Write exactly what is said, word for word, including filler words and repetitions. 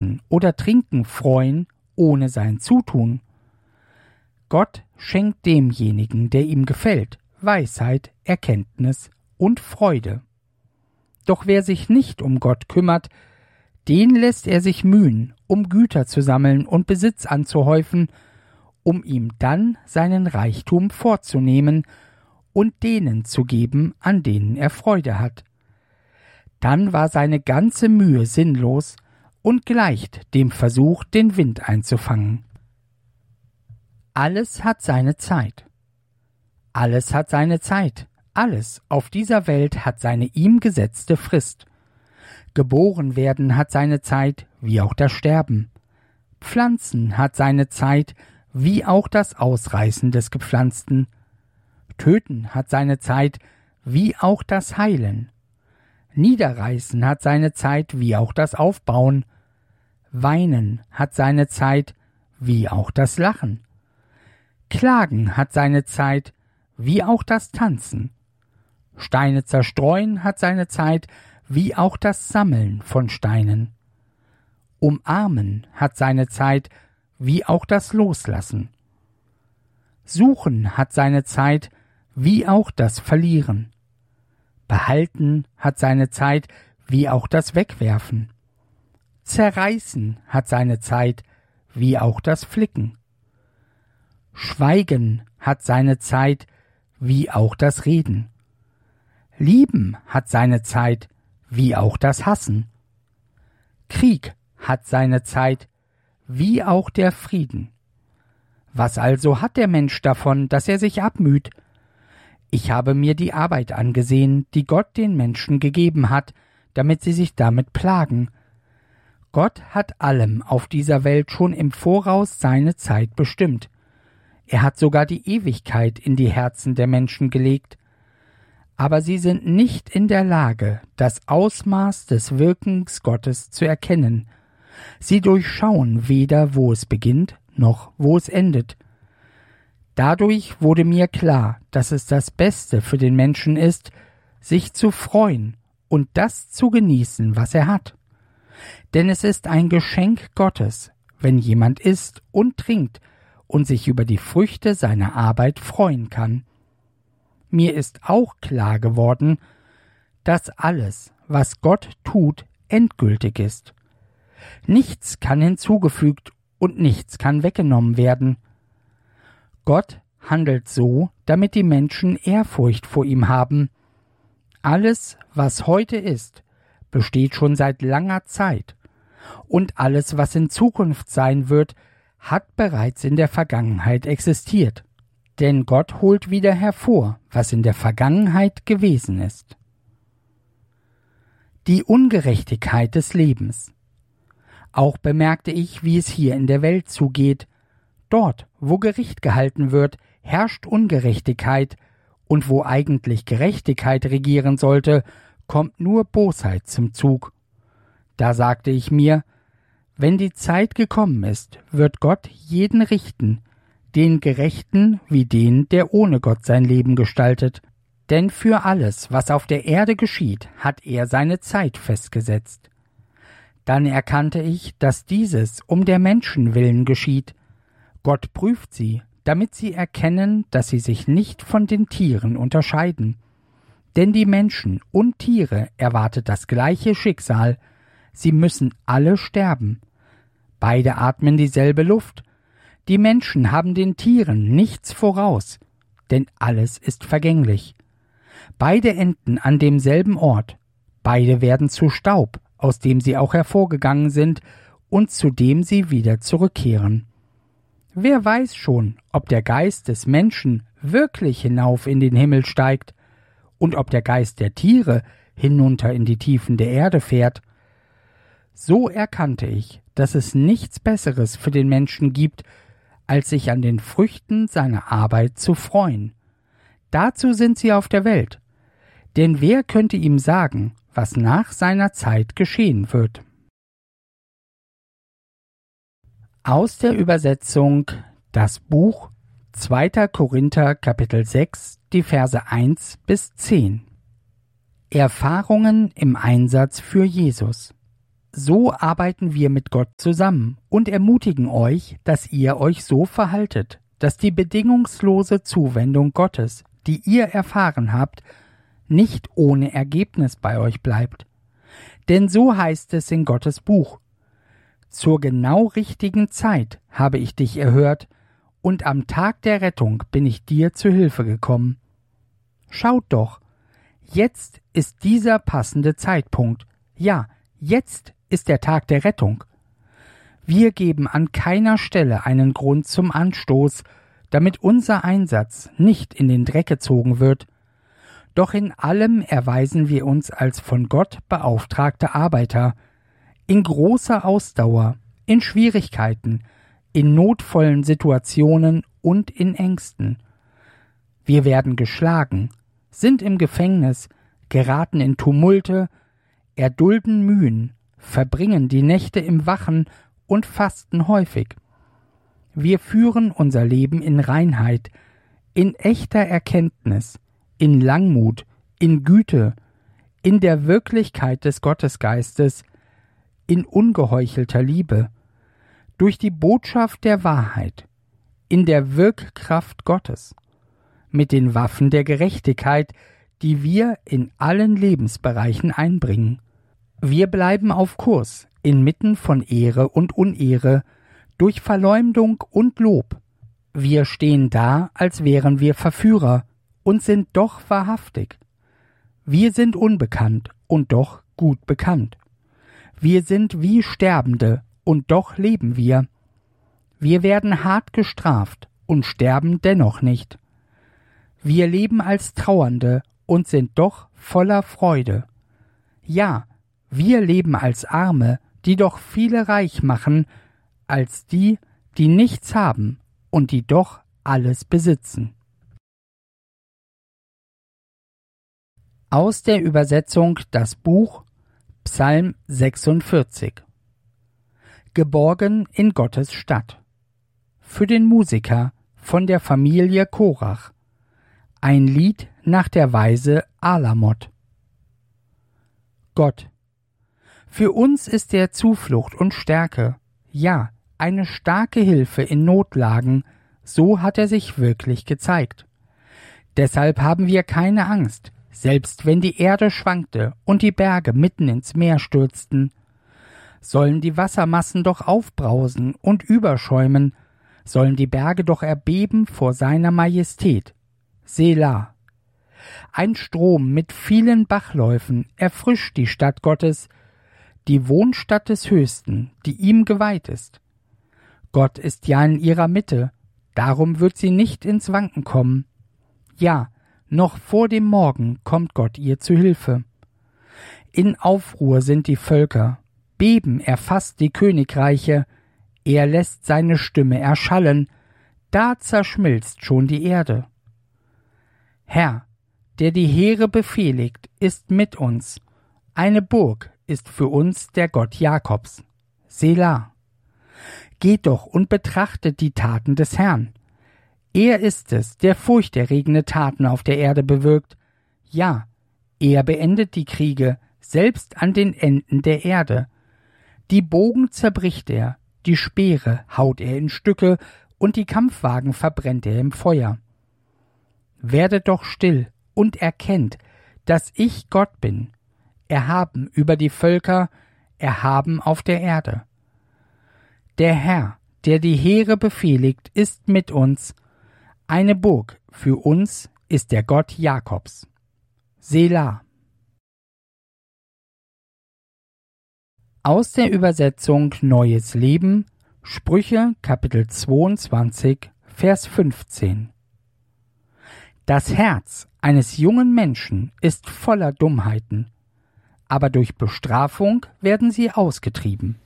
Essen oder Trinken freuen ohne sein Zutun? Gott schenkt demjenigen, der ihm gefällt, Weisheit, Erkenntnis und Freude. Doch wer sich nicht um Gott kümmert, den lässt er sich mühen, um Güter zu sammeln und Besitz anzuhäufen, um ihm dann seinen Reichtum vorzunehmen und denen zu geben, an denen er Freude hat. Dann war seine ganze Mühe sinnlos und gleicht dem Versuch, den Wind einzufangen. Alles hat seine Zeit. Alles hat seine Zeit. Alles auf dieser Welt hat seine ihm gesetzte Frist. Geboren werden hat seine Zeit, wie auch das Sterben. Pflanzen hat seine Zeit, wie auch das Ausreißen des Gepflanzten. Töten hat seine Zeit, wie auch das Heilen. Niederreißen hat seine Zeit, wie auch das Aufbauen. Weinen hat seine Zeit, wie auch das Lachen. Klagen hat seine Zeit, wie auch das Tanzen. Steine zerstreuen hat seine Zeit, wie auch das Sammeln von Steinen. Umarmen hat seine Zeit, wie auch das Loslassen. Suchen hat seine Zeit, wie auch das Verlieren. Behalten hat seine Zeit, wie auch das Wegwerfen. Zerreißen hat seine Zeit, wie auch das Flicken. Schweigen hat seine Zeit, wie auch das Reden. Lieben hat seine Zeit, wie auch das Hassen. Krieg hat seine Zeit, wie auch der Frieden. Was also hat der Mensch davon, dass er sich abmüht? Ich habe mir die Arbeit angesehen, die Gott den Menschen gegeben hat, damit sie sich damit plagen. Gott hat allem auf dieser Welt schon im Voraus seine Zeit bestimmt. Er hat sogar die Ewigkeit in die Herzen der Menschen gelegt. Aber sie sind nicht in der Lage, das Ausmaß des Wirkens Gottes zu erkennen. Sie durchschauen weder, wo es beginnt, noch wo es endet. Dadurch wurde mir klar, dass es das Beste für den Menschen ist, sich zu freuen und das zu genießen, was er hat. Denn es ist ein Geschenk Gottes, wenn jemand isst und trinkt und sich über die Früchte seiner Arbeit freuen kann. Mir ist auch klar geworden, dass alles, was Gott tut, endgültig ist. Nichts kann hinzugefügt und nichts kann weggenommen werden. Gott handelt so, damit die Menschen Ehrfurcht vor ihm haben. Alles, was heute ist, besteht schon seit langer Zeit, und alles, was in Zukunft sein wird, hat bereits in der Vergangenheit existiert. Denn Gott holt wieder hervor, was in der Vergangenheit gewesen ist. Die Ungerechtigkeit des Lebens. Auch bemerkte ich, wie es hier in der Welt zugeht. Dort, wo Gericht gehalten wird, herrscht Ungerechtigkeit, und wo eigentlich Gerechtigkeit regieren sollte, kommt nur Bosheit zum Zug. Da sagte ich mir, wenn die Zeit gekommen ist, wird Gott jeden richten, den Gerechten wie den, der ohne Gott sein Leben gestaltet. Denn für alles, was auf der Erde geschieht, hat er seine Zeit festgesetzt. Dann erkannte ich, dass dieses um der Menschen willen geschieht. Gott prüft sie, damit sie erkennen, dass sie sich nicht von den Tieren unterscheiden. Denn die Menschen und Tiere erwartet das gleiche Schicksal. Sie müssen alle sterben. Beide atmen dieselbe Luft. Die Menschen haben den Tieren nichts voraus, denn alles ist vergänglich. Beide enden an demselben Ort. Beide werden zu Staub, aus dem sie auch hervorgegangen sind und zu dem sie wieder zurückkehren. Wer weiß schon, ob der Geist des Menschen wirklich hinauf in den Himmel steigt und ob der Geist der Tiere hinunter in die Tiefen der Erde fährt. So erkannte ich, dass es nichts Besseres für den Menschen gibt, als sich an den Früchten seiner Arbeit zu freuen. Dazu sind sie auf der Welt. Denn wer könnte ihm sagen, was nach seiner Zeit geschehen wird? Aus der Übersetzung das Buch zweiter Korinther Kapitel sechs, die Verse eins bis zehn. Erfahrungen im Einsatz für Jesus. So arbeiten wir mit Gott zusammen und ermutigen euch, dass ihr euch so verhaltet, dass die bedingungslose Zuwendung Gottes, die ihr erfahren habt, nicht ohne Ergebnis bei euch bleibt. Denn so heißt es in Gottes Buch: Zur genau richtigen Zeit habe ich dich erhört, und am Tag der Rettung bin ich dir zu Hilfe gekommen. Schaut doch, jetzt ist dieser passende Zeitpunkt. Ja, jetzt ist der Tag der Rettung. Wir geben an keiner Stelle einen Grund zum Anstoß, damit unser Einsatz nicht in den Dreck gezogen wird. Doch in allem erweisen wir uns als von Gott beauftragte Arbeiter, in großer Ausdauer, in Schwierigkeiten, in notvollen Situationen und in Ängsten. Wir werden geschlagen, sind im Gefängnis, geraten in Tumulte, erdulden Mühen, verbringen die Nächte im Wachen und fasten häufig. Wir führen unser Leben in Reinheit, in echter Erkenntnis, in Langmut, in Güte, in der Wirklichkeit des Gottesgeistes, in ungeheuchelter Liebe, durch die Botschaft der Wahrheit, in der Wirkkraft Gottes, mit den Waffen der Gerechtigkeit, die wir in allen Lebensbereichen einbringen. Wir bleiben auf Kurs, inmitten von Ehre und Unehre, durch Verleumdung und Lob. Wir stehen da, als wären wir Verführer, und sind doch wahrhaftig. Wir sind unbekannt und doch gut bekannt. Wir sind wie Sterbende, und doch leben wir. Wir werden hart gestraft und sterben dennoch nicht. Wir leben als Trauernde und sind doch voller Freude. Ja, wir leben als Arme, die doch viele reich machen, als die, die nichts haben und die doch alles besitzen. Aus der Übersetzung das Buch Psalm sechsundvierzig. Geborgen in Gottes Stadt. Für den Musiker von der Familie Korach. Ein Lied nach der Weise Alamot. Gott. Für uns ist er Zuflucht und Stärke, ja, eine starke Hilfe in Notlagen, so hat er sich wirklich gezeigt. Deshalb haben wir keine Angst, selbst wenn die Erde schwankte und die Berge mitten ins Meer stürzten. Sollen die Wassermassen doch aufbrausen und überschäumen, sollen die Berge doch erbeben vor seiner Majestät. Selah. Ein Strom mit vielen Bachläufen erfrischt die Stadt Gottes, die Wohnstadt des Höchsten, die ihm geweiht ist. Gott ist ja in ihrer Mitte, darum wird sie nicht ins Wanken kommen. Ja, noch vor dem Morgen kommt Gott ihr zu Hilfe. In Aufruhr sind die Völker, Beben erfasst die Königreiche, er lässt seine Stimme erschallen, da zerschmilzt schon die Erde. Herr, der die Heere befehligt, ist mit uns, eine Burg ist für uns der Gott Jakobs. Selah. Geht doch und betrachtet die Taten des Herrn. Er ist es, der furchterregende Taten auf der Erde bewirkt. Ja, er beendet die Kriege, selbst an den Enden der Erde. Die Bogen zerbricht er, die Speere haut er in Stücke und die Kampfwagen verbrennt er im Feuer. Werdet doch still und erkennt, dass ich Gott bin, erhaben über die Völker, erhaben auf der Erde. Der Herr, der die Heere befehligt, ist mit uns, eine Burg für uns ist der Gott Jakobs. Selah. Aus der Übersetzung Neues Leben, Sprüche Kapitel zweiundzwanzig, Vers fünfzehn. Das Herz eines jungen Menschen ist voller Dummheiten, aber durch Bestrafung werden sie ausgetrieben.